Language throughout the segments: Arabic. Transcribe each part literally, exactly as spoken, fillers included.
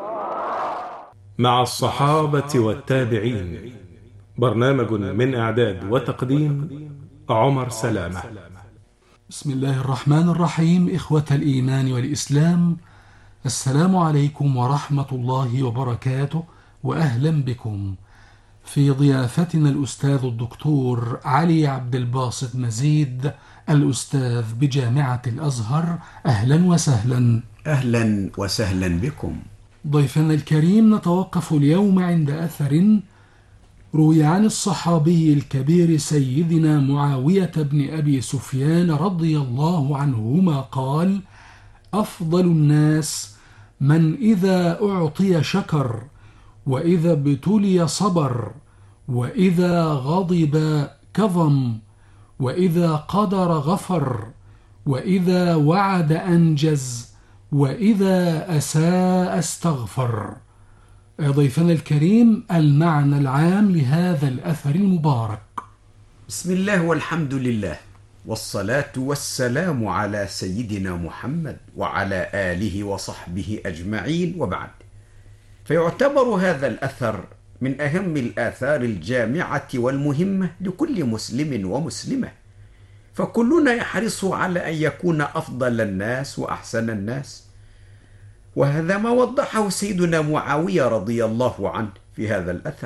مع الصحابة والتابعين، برنامج من إعداد وتقديم عمر سلامة. بسم الله الرحمن الرحيم. إخوة الإيمان والإسلام، السلام عليكم ورحمة الله وبركاته، وأهلا بكم في ضيافتنا الأستاذ الدكتور علي عبد الباسط مزيد، الأستاذ بجامعة الأزهر. أهلا وسهلا. أهلا وسهلا بكم. ضيفنا الكريم، نتوقف اليوم عند أثر روي عن الصحابي الكبير سيدنا معاوية بن أبي سفيان رضي الله عنهما قال: أفضل الناس من إذا أعطي شكر، وإذا ابتلي صبر، وإذا غضب كظم، وإذا قدر غفر، وإذا وعد أنجز، وإذا أساء استغفر. ضيفنا الكريم، المعنى العام لهذا الأثر المبارك. بسم الله والحمد لله، والصلاة والسلام على سيدنا محمد وعلى آله وصحبه أجمعين، وبعد. فيعتبر هذا الأثر من أهم الآثار الجامعة والمهمة لكل مسلم ومسلمة، فكلنا يحرص على أن يكون أفضل الناس وأحسن الناس، وهذا ما وضحه سيدنا معاوية رضي الله عنه في هذا الأثر،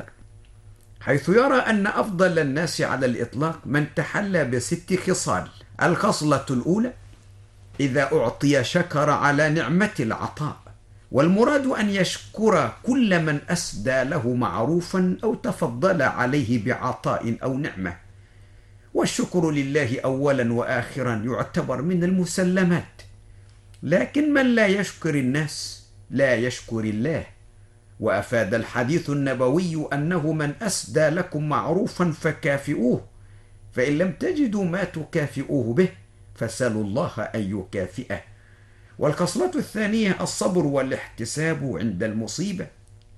حيث يرى أن أفضل الناس على الإطلاق من تحلى بست خصال. الخصلة الأولى: إذا أعطي شكر على نعمة العطاء، والمراد أن يشكر كل من أسدى له معروفا أو تفضل عليه بعطاء أو نعمة، والشكر لله أولا وآخرا يعتبر من المسلمات، لكن من لا يشكر الناس لا يشكر الله. وأفاد الحديث النبوي أنه من أسدى لكم معروفا فكافئوه، فإن لم تجدوا ما تكافئوه به فسلوا الله أن يكافئه. والخصلة الثانية: الصبر والاحتساب عند المصيبة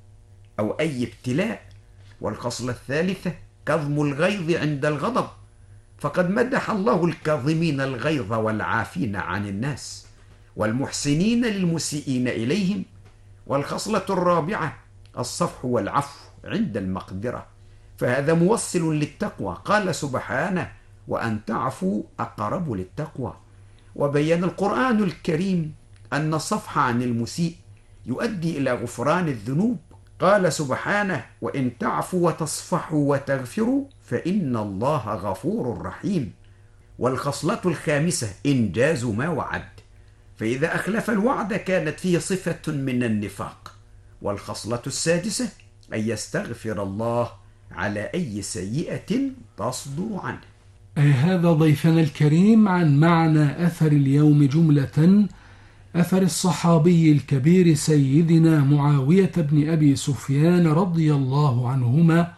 أو أي ابتلاء. والخصلة الثالثة: كظم الغيظ عند الغضب، فقد مدح الله الكاظمين الغيظ والعافين عن الناس والمحسنين للمسيئين إليهم. والخصلة الرابعة: الصفح والعفو عند المقدرة، فهذا موصل للتقوى. قال سبحانه: وأن تعفوا أقرب للتقوى. وبين القرآن الكريم أن الصفح عن المسيء يؤدي إلى غفران الذنوب. قال سبحانه: وإن تعفوا وتصفحوا وتغفروا فإن الله غفور رحيم. والخصلة الخامسة: إنجاز ما وعد، فإذا أخلف الوعد كانت فيه صفة من النفاق. والخصلة السادسة: أن يستغفر الله على أي سيئة تصدر عنه. هذا ضيفنا الكريم عن معنى أثر اليوم جملة، أثر الصحابي الكبير سيدنا معاوية بن أبي سفيان رضي الله عنهما،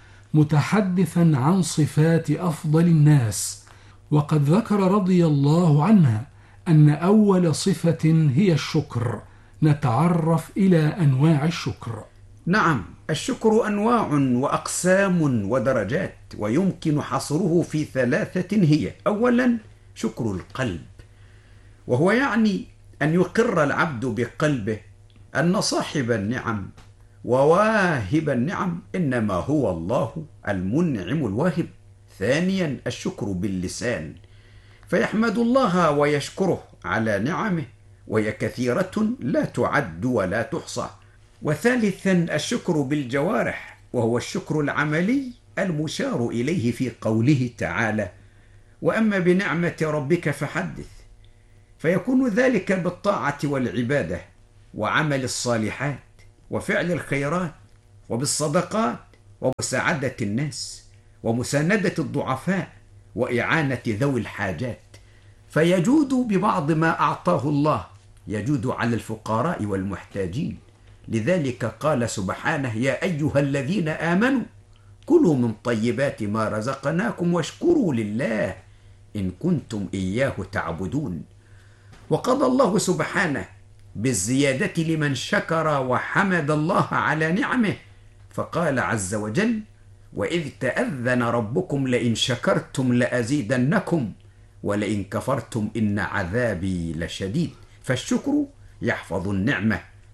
متحدثا عن صفات أفضل الناس. وقد ذكر رضي الله عنها أن أول صفة هي الشكر. نتعرف إلى أنواع الشكر. نعم، الشكر أنواع وأقسام ودرجات، ويمكن حصره في ثلاثة هي: أولا، شكر القلب، وهو يعني أن يقر العبد بقلبه أن صاحب النعم وواهب النعم إنما هو الله المنعم الواهب. ثانيا، الشكر باللسان، فيحمد الله ويشكره على نعمه، وهي كثيرة لا تعد ولا تحصى. وثالثا، الشكر بالجوارح، وهو الشكر العملي المشار إليه في قوله تعالى: وأما بنعمة ربك فحدث، فيكون ذلك بالطاعة والعبادة وعمل الصالحات وفعل الخيرات وبالصدقات ومساعدة الناس ومساندة الضعفاء وإعانة ذوي الحاجات، فيجود ببعض ما أعطاه الله، يجود على الفقراء والمحتاجين. لذلك قال سبحانه: يا أيها الذين آمنوا كلوا من طيبات ما رزقناكم واشكروا لله إن كنتم إياه تعبدون. وقضى الله سبحانه بالزيادة لمن شكر وحمد الله على نعمه، فقال عز وجل: وإذ تأذن ربكم لئن شكرتم لأزيدنكم ولئن كفرتم إن عذابي لشديد. فالشكر يحفظ النعمة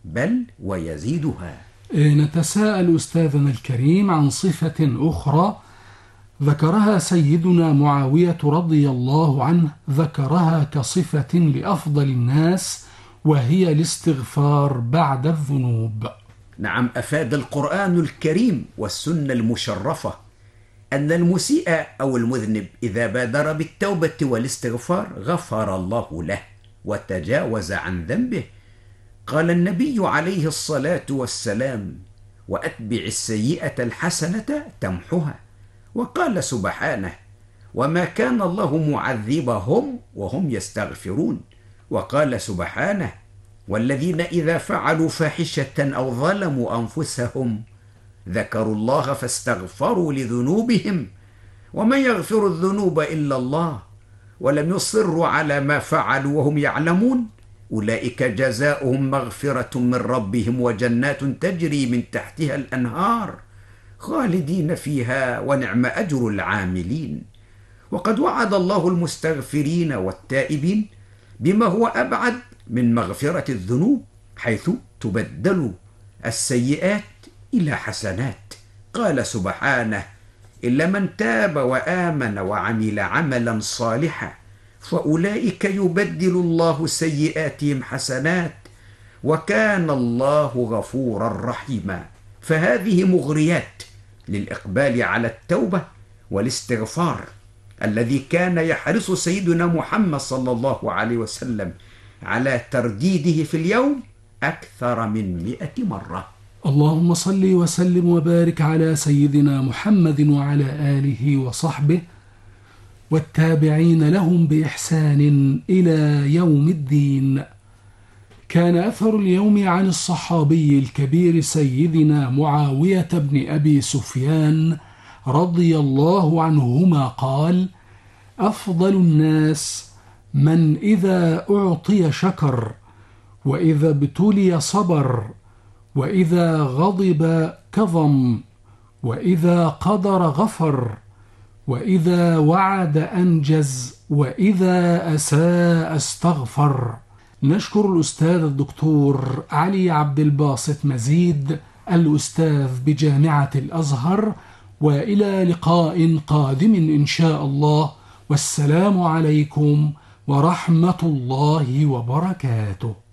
بل ويزيدها. نتساءل أستاذنا الكريم عن صفة أخرى ذكرها سيدنا معاوية رضي الله عنه، ذكرها كصفة لأفضل الناس، وهي الاستغفار بعد الذنوب. نعم، أفاد القرآن الكريم والسنة المشرفة أن المسيء أو المذنب إذا بادر بالتوبة والاستغفار غفر الله له وتجاوز عن ذنبه. قال النبي عليه الصلاة والسلام: وأتبع السيئة الحسنة تمحها. وقال سبحانه: وما كان الله معذبهم وهم يستغفرون. وقال سبحانه: والذين إذا فعلوا فاحشة أو ظلموا أنفسهم ذكروا الله فاستغفروا لذنوبهم ومن يغفر الذنوب إلا الله ولم يصروا على ما فعلوا وهم يعلمون أولئك جزاؤهم مغفرة من ربهم وجنات تجري من تحتها الأنهار خالدين فيها ونعم أجر العاملين. وقد وعد الله المستغفرين والتائبين بما هو أبعد من مغفرة الذنوب، حيث تبدل السيئات إلى حسنات. قال سبحانه: إلا من تاب وآمن وعمل عملا صالحا فأولئك يبدل الله سيئاتهم حسنات وكان الله غفورا رحيما. فهذه مغريات للإقبال على التوبة والاستغفار الذي كان يحرص سيدنا محمد صلى الله عليه وسلم على ترديده في اليوم أكثر من مئة مرة. اللهم صل وسلم وبارك على سيدنا محمد وعلى آله وصحبه والتابعين لهم بإحسان إلى يوم الدين. كان أثر اليوم عن الصحابي الكبير سيدنا معاوية بن أبي سفيان رضي الله عنهما قال: أفضل الناس من إذا أعطي شكر، وإذا ابتلي صبر، وإذا غضب كظم، وإذا قدر غفر، وإذا وعد أنجز، وإذا أساء استغفر. نشكر الأستاذ الدكتور علي عبد الباسط مزيد الأستاذ بجامعة الأزهر، وإلى لقاء قادم إن شاء الله، والسلام عليكم ورحمة الله وبركاته.